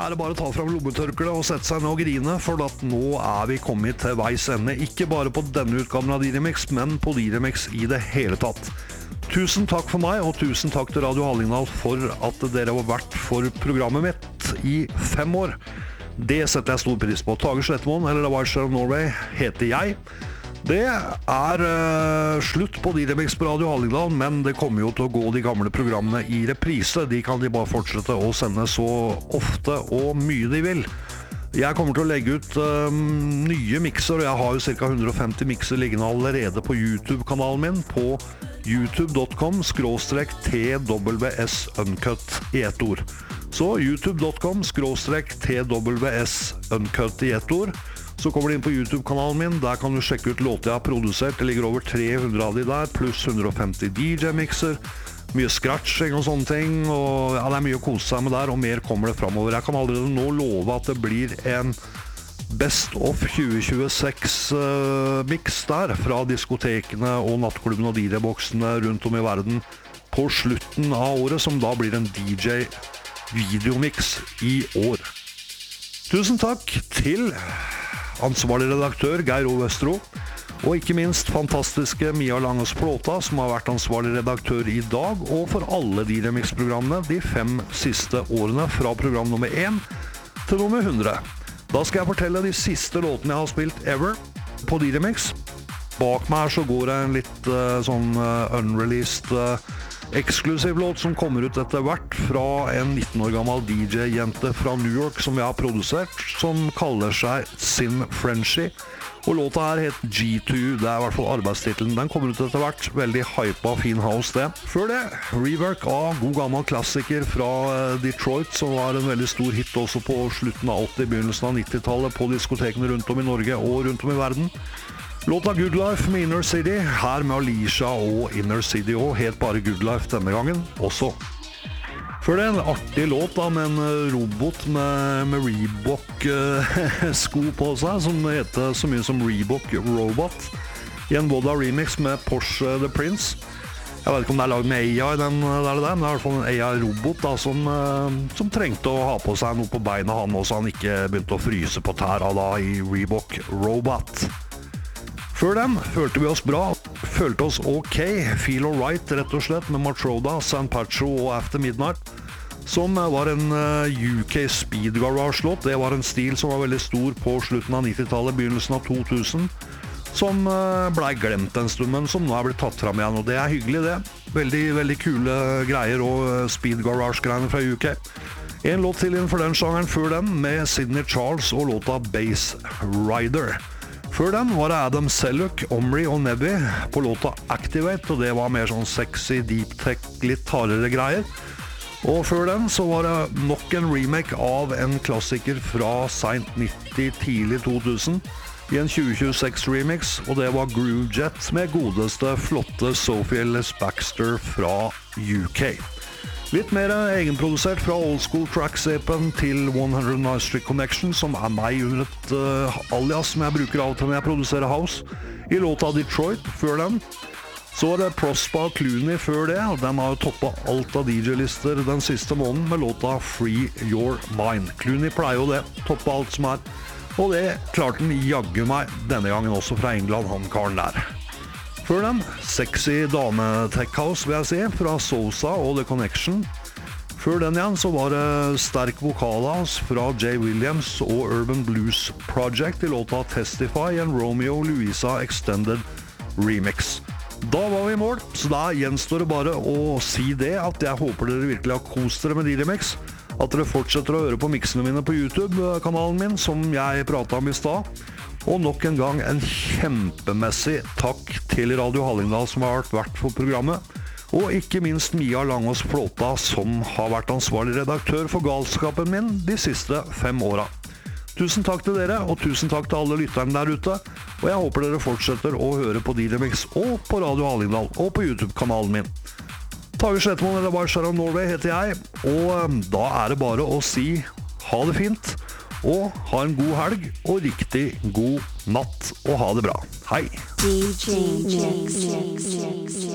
er det bare å ta frem lommetørkle og sette seg ned og grine, for at nå er vi kommet til veis ende. Ikke bare på denne utgaven av Diremix, men på Diremix i det hele tatt. Tusen takk for meg, og tusen takk til Radio Hallingdal for at dere har vært for programmet mitt i 5 år. Det setter jeg stor pris på. Tage Slettemoen, eller The White Star of Norway, heter jeg. Det er slutt på Diremix på Radio Hallingdal, men det kommer jo til å gå de gamle programmene i reprise. De kan de bare fortsette å sende så ofte og mye de vil. Jeg kommer til å legge ut nye mixer, og jeg har jo ca. 150 mixer liggende allerede på YouTube-kanalen min, på youtube.com/TWS Uncut i ett ord. Så youtube.com/TWS Uncut i ett ord. Så kommer du inn på YouTube-kanalen min, der kan du sjekke ut låter jeg har produsert. Det ligger over 300 av de der, pluss 150 DJ-mixer, mye scratching og sånne ting, og ja, det er mye å kose seg med der, og mer kommer det fremover. Jeg kan allerede nå love at det blir en Best of 2026 mix der, fra diskotekene og nattklubbene og DJ-boksene rundt om i verden på slutten av året, som da blir en DJ-videomix i år. Tusen takk til ansvarlig redaktør Geir O. Vestro, og ikke minst fantastiske Mia Langås Plåta, som har vært ansvarlig redaktør i dag, og for alle Diremix-programmene de 5 siste årene, fra program nummer 1 til nummer 100. Da skal jeg fortelle de siste låtene jeg har spilt ever på Diremix. Bak meg her så går det en litt sånn unreleased eksklusiv låt som kommer ut etter hvert fra en 19 år gammel DJ-jente fra New York som jeg har produsert, som kaller seg Sin Frenchie. Og låta her heter G2U, det er i hvert fall arbeidstitelen. Den kommer ut etter hvert, veldig hypa, fin house det. Før det, rework av god gammel klassiker fra Detroit, som var en veldig stor hit også på slutten av 80-, begynnelsen av 90-tallet på diskotekene rundt om i Norge og rundt om i verden. Låta Good Life med Inner City, her med Alicia og Inner City, og helt bare Good Life denne gangen også. Før det en artig låt da, med en robot med Reebok-sko på seg, som heter så mye som Reebok Robot, i en Voda remix med Porsche The Prince. Jeg vet ikke om det er laget med AI, men det er i hvert fall en AI-robot da, som trengte å ha på seg noe på beina han, så han ikke begynte å fryse på tæra da i Reebok Robot. Før den følte vi oss bra, følte oss ok, Feel Alright rett og slett, med Matroda, San Pacho og After Midnight, som var en UK Speed Garage-låt. Det var en stil som var veldig stor på slutten av 90-tallet, begynnelsen av 2000, som ble glemt en stund, men som nå er blitt tatt fram igjen, og det er hyggelig det. Veldig, veldig kule greier og Speed Garage-greiene fra UK. En låt til innenfor den sjangeren før den, med Sidney Charles og låta Bass Rider. Før den var det Adam Selleck, Omri og Nebby på låta Activate, og det var mer sånn sexy, deep tech, litt hardere greier. Og før den så var det nok en remake av en klassiker fra sent 90, tidlig 2000, i en 2026 remix, og det var Groove Jet med godeste, flotte Sophie Ellis Baxter fra UK. Litt mer egenprodusert fra Old School Track-sepen til 100 Nice Street Connection, som er meg under et alias som jeg bruker av og til når jeg produserer house, i låta Detroit før den. Så var det Prospa Clooney før det, og den har jo toppet alt av DJ-lister den siste måneden med låta Free Your Mind. Clooney pleier jo det, toppet alt som er, og det klarte den jagge meg denne gangen også fra England, han karen der. Før den, sexy dame-tech house vil jeg si, fra Sosa og The Connection. Før den igjen så var det sterk vokalhouse fra Jay Williams og Urban Blues Project i låta Testify, en Romeo Louisa Extended Remix. Da var vi i mål, så da gjenstår det bare å si det, at jeg håper dere virkelig har kost dere med Diremix, at dere fortsetter å høre på mixene mine på YouTube-kanalen min, som jeg pratet om i stad. Og nok en gang en kjempemessig takk til Radio Hallingdal som har vært for programmet, og ikke minst Mia Langås Plåta som har vært ansvarlig redaktør for galskapen min de siste 5 åra. Tusen takk til dere, og tusen takk til alle lytterne der ute, og jeg håper dere fortsetter å høre på Diremix og på Radio Hallingdal og på YouTube-kanalen min. Tage Slettemoen, eller White Star of Norway heter jeg, og da er det bare å si ha det fint, og ha en god helg, og riktig god natt, og ha det bra. Hei! DJ Mix.